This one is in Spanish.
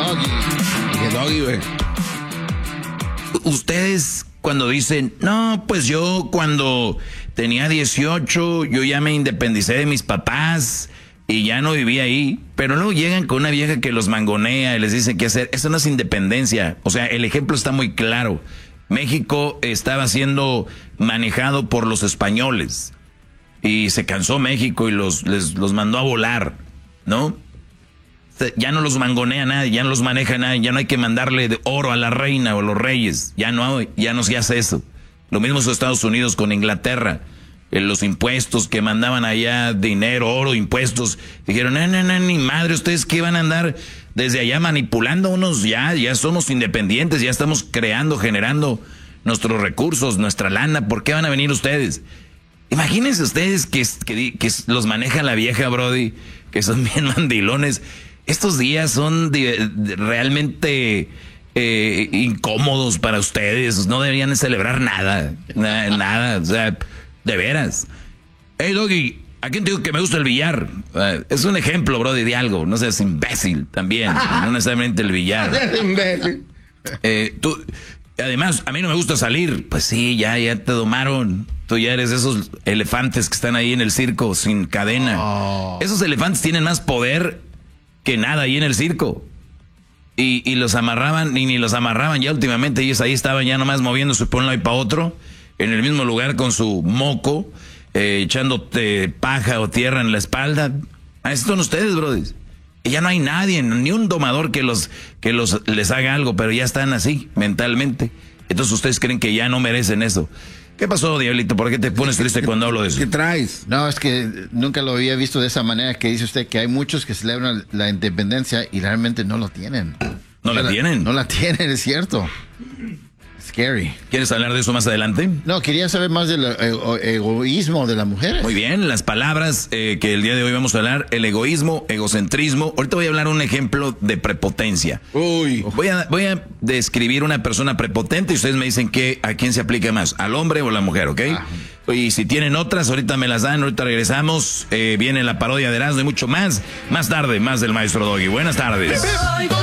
Dije Doggy, güey. Ustedes cuando dicen, no, pues yo cuando tenía 18, yo ya me independicé de mis papás y ya no vivía ahí. Pero luego llegan con una vieja que los mangonea y les dice qué hacer. Eso no es independencia. O sea, el ejemplo está muy claro. México estaba siendo manejado por los españoles. Y se cansó México y los mandó a volar, ¿no? Ya no los mangonea nadie, ya no los maneja nadie, ya no hay que mandarle de oro a la reina o a los reyes, ya no se hace eso. Lo mismo en Estados Unidos con Inglaterra, los impuestos que mandaban allá, dinero, oro, impuestos, dijeron, no, ni madre, ustedes que van a andar desde allá manipulando unos, ya somos independientes, ya estamos creando, generando nuestros recursos, nuestra lana, ¿por qué van a venir ustedes? Imagínense ustedes que los maneja la vieja, Brody, que son bien mandilones. Estos días son realmente incómodos para ustedes. No deberían celebrar nada. Nada. O sea, de veras. Hey, Doggy, ¿a quién te digo que me gusta el billar? Es un ejemplo, Brody, de algo. No seas imbécil también. No necesariamente el billar. Además, a mí no me gusta salir. Pues sí, ya te domaron. Tú ya eres esos elefantes que están ahí en el circo sin cadena. Oh. Esos elefantes tienen más poder que nada ahí en el circo. Y los amarraban, y ni los amarraban ya últimamente. Ellos ahí estaban ya nomás moviéndose por un lado y para otro, en el mismo lugar con su moco, echándote paja o tierra en la espalda. Ahí son ustedes, brody. Y ya no hay nadie, ni un domador que les haga algo, pero ya están así, mentalmente. Entonces ustedes creen que ya no merecen eso. ¿Qué pasó, Diablito? ¿Por qué te pones triste cuando hablo de eso? ¿Qué traes? No, es que nunca lo había visto de esa manera que dice usted, que hay muchos que celebran la independencia y realmente no lo tienen. ¿No la tienen? No la tienen, es cierto. Scary. ¿Quieres hablar de eso más adelante? No, quería saber más del egoísmo de las mujeres. Muy bien, las palabras que el día de hoy vamos a hablar, el egoísmo, egocentrismo. Ahorita voy a hablar un ejemplo de prepotencia. Uy. Voy a describir una persona prepotente y ustedes me dicen a quién se aplica más, al hombre o a la mujer, ¿ok? Y si tienen otras, ahorita me las dan, ahorita regresamos. Viene la parodia de Erasmo y mucho más. Más tarde, más del Maestro Doggy. Buenas tardes.